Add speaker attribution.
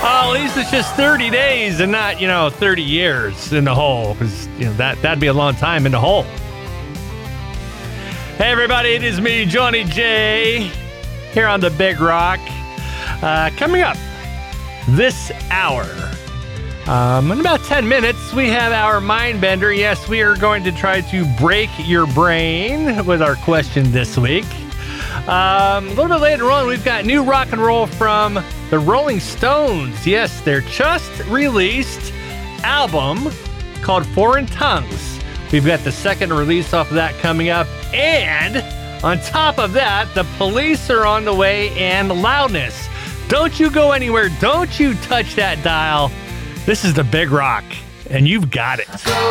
Speaker 1: Oh, at least it's just 30 days and not, 30 years in the hole. Because, that'd be a long time in the hole. Hey, everybody, it is me, Johnny J, here on the Big Rock. Coming up this hour, in about 10 minutes, we have our Mind Bender. Yes, we are going to try to break your brain with our question this week. A little bit later on, we've got new rock and roll from the Rolling Stones. Yes, their just released album called Foreign Tongues. We've got the second release off of that coming up. And on top of that, the Police are on the way and Loudness. Don't you go anywhere. Don't you touch that dial. This is the Big Rock, and you've got it.